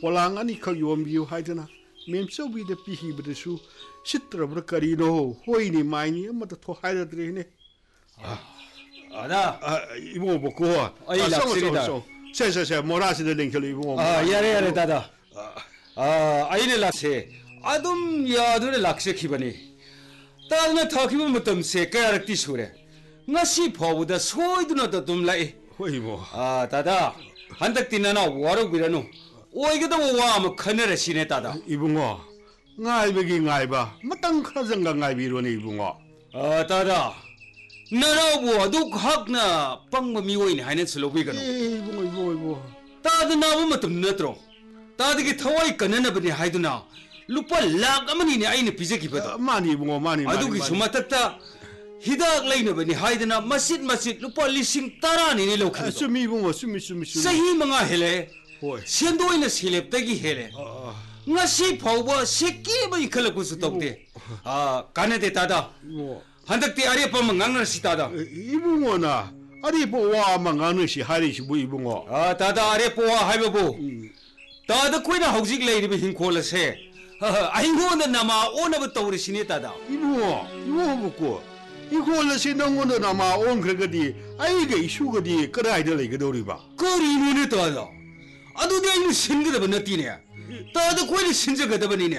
ꯄꯣꯂꯥꯡ ꯑꯅꯤꯈꯛ ꯌꯣꯟꯕꯤꯌꯨ ꯍꯥꯏꯗꯅ ꯃꯦꯝꯆꯧꯕꯤꯗ ꯄꯤꯈꯤꯕꯗꯁꯨ ꯁꯤꯠꯇ꯭ꯔꯕ꯭ꯔꯥ ꯀꯔꯤꯅꯣ ꯍꯣꯏꯅꯤ ꯃꯥꯏꯅꯤ ꯑꯃꯠꯇ ꯊꯣꯛꯍꯥꯏꯔꯗ꯭ꯔꯦꯅꯦ ꯑꯗ 이봉호 먹고 어이 락실이다. 쎄쎄쎄 모라시도 랭켜로 이봉호 야래 다다 아이네 락세 아둠 야도네 락세 기바니 따나 타기만 못담세 까야락티 수래 ngasi 파우다 소이드나다 둠라이 호이모 다다 한닥티나나 와로 비라노 오이게도 와마 카네라 시네 다다 이봉호 ngaibe기 ngaiba matang khazanga ngaibiro네 이봉호 다다 나라고 아두 학나 빵마 미워이네 하는 슬로비가노 이봉호 따드 나무 맞음 너트로 따드기 타와이 까나나버니 하이두나 루파 락 아마니네 아이네 비제기버다 많이 이봉호 많이 아두기 수마탔다 히닥 레이너버니 하이두나 마싯 루파 리싱 따라니네 로키도 수미 이봉호 수미 사히 망아 헬레 호이 센도이나 실렙다기 헬레 ngasi 파우바 세끼버 이컬라고스 똑데 까네데 따다 한덕대 아래 보면 강나시다다 이봉호나 아리 보와 망가는시 하리시 뭐 이봉호 다다 아래 보와 하이버보 다다 코이나 하우직 레이르비 힘콜라세 아이고는 나마 오나부터 우리 신이다다 이봉호 먹고 이거는 신동원도 나마 온 그거디 아이게 이슈거디 그라이들 이거도리바 그리는 다다 아두데 이는 신거다 번나티네 다다 코이는 신저거다 번이네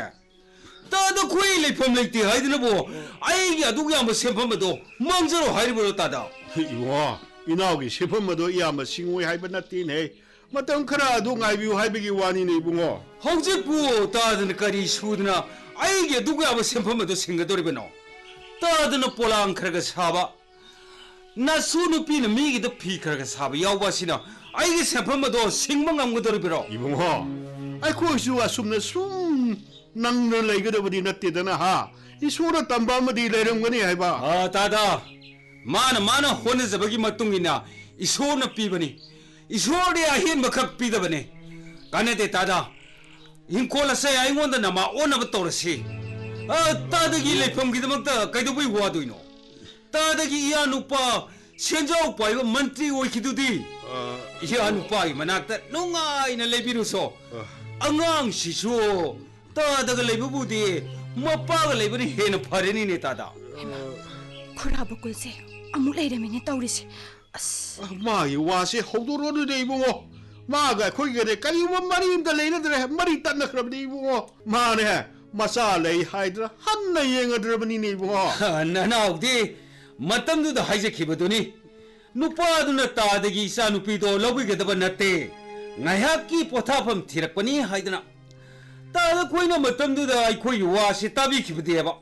다다 코이레 폼레이티 하이드나보 아이게 아두게 한번 셈펌도 멍저로 하이버렸다다 이봉호 이나오기 셈펌도 이아마 싱웨 하이버나티네 마땅 크라도 ngaibiu 하이비기 와니네 이봉호 헉제부 다드는 까리 슈드나 아이게 누구야 한번 셈펌도 생겨도리버노 따드는 폴랑 크라가 사바 나 수누피는 미기도 피 크라가 사바 야우바시나 아이게 셈펌도 생망한 거도리버노 이봉호 아이 코슈가 숨나 숨 낭는 레이거더버디 나띠다나 하 이소라 담바마디 레령거니 하이바 다다 마나 혼내자버기 마뚱이나 이소나 삐버니 이소리야 흰버컵 삐더버니 가네데 다다 인콜라세 아이원다 나마 오나버떠러시 따드기 레펌기드먹다 가이도보이 와도이노 따드기 이야 누빠 센자오빠 이거 만트리 오이키두디 이야 누빠 이 만악다 농아이나 레비루소 안강 시수 따다가 레비부디 마빠가 레비니 헤나 파레니네 따다 쿠라보 꿀세 아무 레이레미네 떠오리시 마이 와세 호도로르데 이봉호 마가 거기가 까리고 말이인다 레이너들에 말이 딴나 그러더니 이봉호 마네 마사 레이 하이드라 한나 예응어들어버니네 이봉호 나나우디 마땀두다 하이제키버더니 누빠두나 따다기 이사 누피도 러비게더버 나떼 나야키 포타팜 티락버니 하이드나 따다 코이나 마땀두다 아이코이 와시 따비키버디에바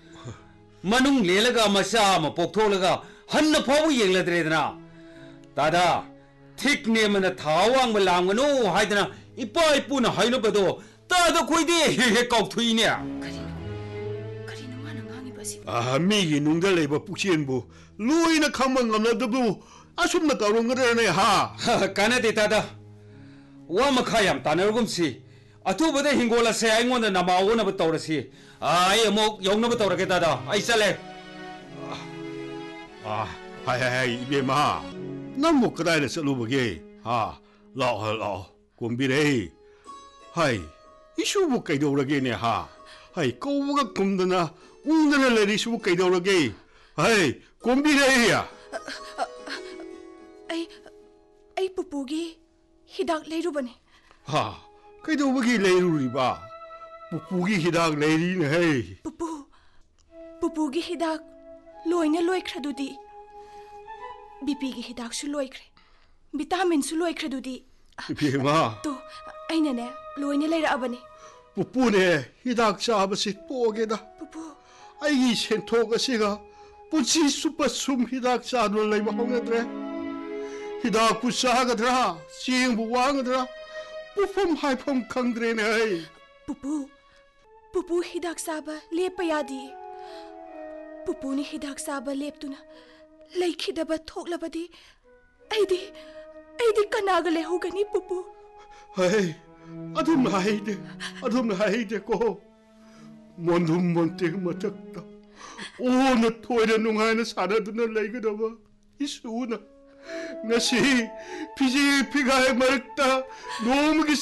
만웅 레라가 마사 마복토라가 한나 파부 예글라드레드나 따다 틱네면나 타왕 말랑노 하이드나 이빠 이쁘나 하이노버도 따다 코이디 헤헤 꺾투이네 그리는 많은 강이버시 미기 농달레이버 북시엔부 루이나 강만 감나더부 아숨나 까롱 그러네 하 까나데 따다 와마카얌 따나르금시 아투버데 힝골라세 아잉원다 나마오나버 떠오르시 아이 뭐 영나버 떠오르게 따다 아이 살레 하이 이베마 남뭐 그다이를 쓸로보게 라오 곰비레 하이 이슈부 까이도르게네 하 하이 꼬부가 곰드나 웅드나 레리슈부 까이도르게 하이 곰비레야 ai pupugi hidak leirubani 까이도르게 레이루리바 pupugi hidak 레이리네 헤이 pupugi hidak loina loikradudi bipigi hidak su loikre vitamin su loikradudi 이베마 to ainane loina leira abani pupu네 hidak 사버시 또게다 pupu 아이기 센토가시가 부치 슈퍼 숨 히닥 사는 레이바 홍네드레 히닥 부사가드라 시행부 왕가드라 부품 하이품 강드레네 pupu hidak saba lepayadi pupuni hidak saba leptuna laikhidaba thoklabadi aidi kanaga lehugani pupu 헤이 아둠 나이데 고 몬둠 몬테 마tak다 오너 토이레 농하는 사라드는 레이그더바 이수나 ngasi piji pigai marta nomugi